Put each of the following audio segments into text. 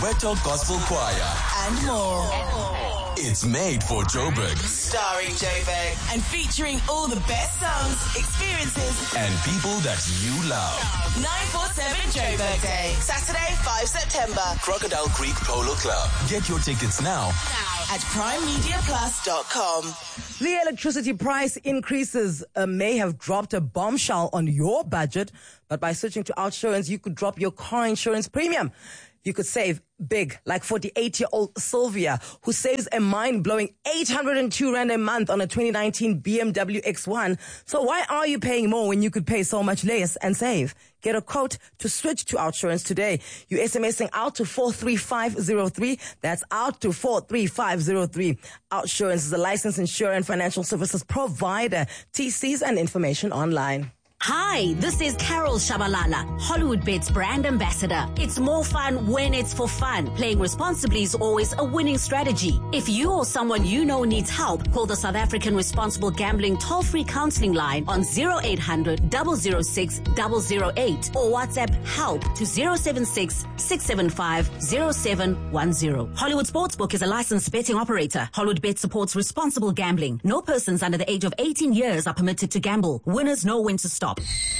Weto Gospel Choir, and more. It's made for Joburg. Starring Joburg. And featuring all the best songs, experiences, and people that you love. 947 Joburg Day. Saturday, 5 September. Crocodile Creek Polo Club. Get your tickets now At primemediaplus.com. The electricity price increases may have dropped a bombshell on your budget, but by switching to OUTsurance, you could drop your car insurance premium. You could save big, like 48-year-old Sylvia, who saves a mind-blowing 802 Rand a month on a 2019 BMW X1. So why are you paying more when you could pay so much less and save? Get a quote to switch to OUTsurance today. You're SMSing out to 43503. That's out to 43503. OUTsurance is a licensed insurer and financial services provider. TCs and information online. Hi, this is Carol Shabalala, HollywoodBets brand ambassador. It's more fun when it's for fun. Playing responsibly is always a winning strategy. If you or someone you know needs help, call the South African Responsible Gambling toll-free counseling line on 0800 006 008 or WhatsApp help to 076 675 0710. Hollywood Sportsbook is a licensed betting operator. HollywoodBet supports responsible gambling. No persons under the age of 18 years are permitted to gamble. Winners know when to stop. on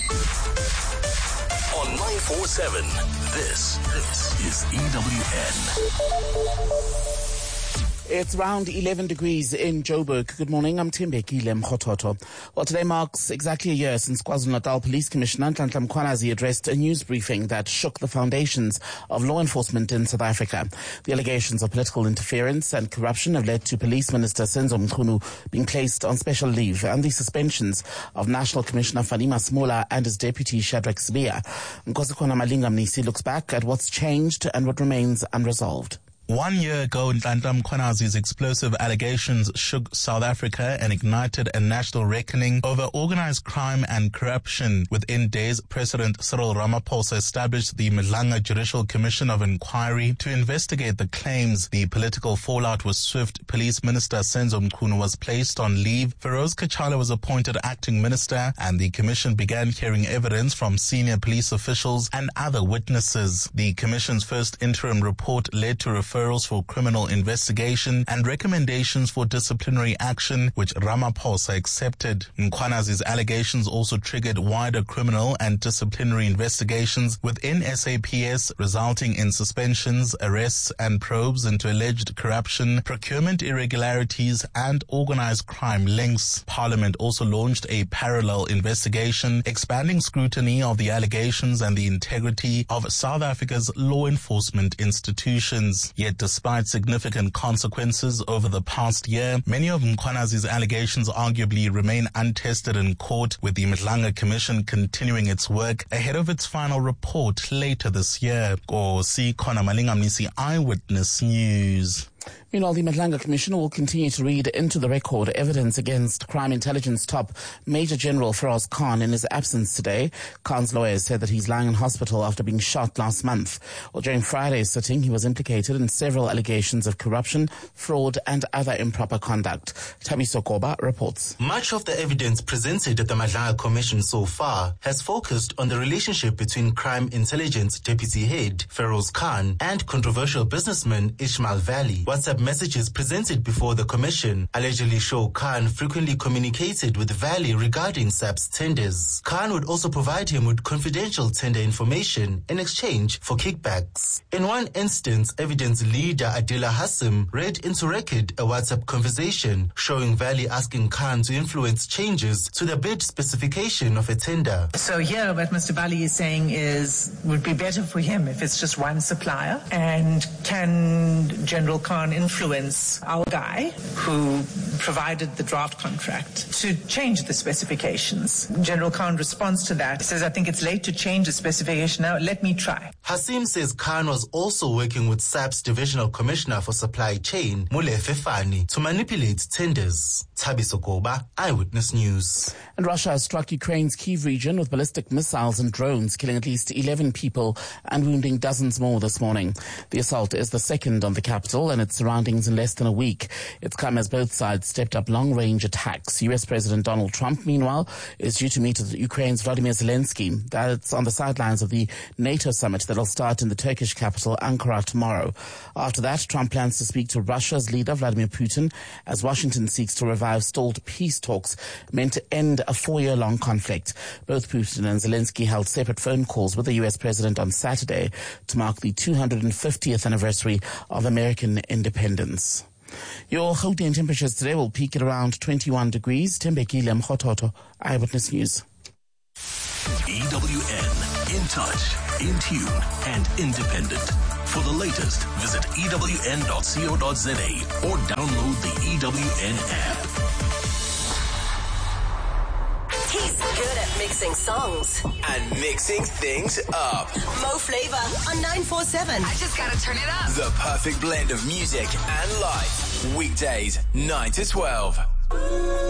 947. This is EWN. It's around 11 degrees in Joburg. Good morning, I'm Timbekile Mkhototo. Well, today marks exactly a year since KwaZulu-Natal Police Commissioner Nhlanhla Mkhwanazi addressed a news briefing that shook the foundations of law enforcement in South Africa. The allegations of political interference and corruption have led to Police Minister Senzo Mchunu being placed on special leave and the suspensions of National Commissioner Fani Masemola and his deputy Shadrack Sibiya. Nkosikhona Malinga Mnisi looks back at what's changed and what remains unresolved. 1 year ago, Nhlanhla Mkhwanazi's explosive allegations shook South Africa and ignited a national reckoning over organized crime and corruption. Within days, President Cyril Ramaphosa established the Madlanga Judicial Commission of Inquiry to investigate the claims. The political fallout was swift. Police Minister Senzo Mchunu was placed on leave. Feroz Kachala was appointed acting minister, and the commission began hearing evidence from senior police officials and other witnesses. The commission's first interim report led to referrals for criminal investigation and recommendations for disciplinary action, which Ramaphosa accepted. Mkhwanazi's allegations also triggered wider criminal and disciplinary investigations within SAPS, resulting in suspensions, arrests, and probes into alleged corruption, procurement irregularities, and organized crime links. Parliament also launched a parallel investigation, expanding scrutiny of the allegations and the integrity of South Africa's law enforcement institutions. Yet, despite significant consequences over the past year, many of Mkhwanazi's allegations arguably remain untested in court, with the Madlanga Commission continuing its work ahead of its final report later this year. Nkosikhona Malinga Mnisi, Eyewitness News. Meanwhile, the Madlanga Commission will continue to read into the record evidence against crime intelligence top Major General Feroz Khan in his absence today. Khan's lawyers said that he's lying in hospital after being shot last month. Well, during Friday's sitting, he was implicated in several allegations of corruption, fraud, and other improper conduct. Thabiso Koba reports. Much of the evidence presented at the Madlanga Commission so far has focused on the relationship between crime intelligence deputy head Feroz Khan and controversial businessman Ishmael Valley. WhatsApp messages presented before the commission allegedly show Khan frequently communicated with Valley regarding SAPS tenders. Khan would also provide him with confidential tender information in exchange for kickbacks. In one instance, evidence leader Adila Hassim read into record a WhatsApp conversation showing Valley asking Khan to influence changes to the bid specification of a tender. So here what Mr. Valley is saying would be better for him if it's just one supplier, and can General Khan influence our guy who provided the draft contract to change the specifications. General Khan responds to that. He says, I think it's late to change the specification now. Let me try. Hassim says Khan was also working with SAP's Divisional Commissioner for Supply Chain, Molefe Fani, to manipulate tenders. Thabiso Koba, Eyewitness News. And Russia has struck Ukraine's Kyiv region with ballistic missiles and drones, killing at least 11 people and wounding dozens more this morning. The assault is the second on the capital and its surroundings in less than a week. It's come as both sides stepped up long-range attacks. US President Donald Trump, meanwhile, is due to meet with Ukraine's Vladimir Zelensky. That's on the sidelines of the NATO summit that It'll start in the Turkish capital, Ankara, tomorrow. After that, Trump plans to speak to Russia's leader, Vladimir Putin, as Washington seeks to revive stalled peace talks meant to end a 4-year-long conflict. Both Putin and Zelensky held separate phone calls with the U.S. president on Saturday to mark the 250th anniversary of American independence. Your Gauteng temperatures today will peak at around 21 degrees. Tembekile Mkhototo, Eyewitness News. EWN, in touch, in tune, and independent. For the latest, visit ewn.co.za or download the EWN app. He's good at mixing songs And mixing things up. Mo Flavor on 947. I just gotta turn it up. The perfect blend of music and life. Weekdays, 9 to 12.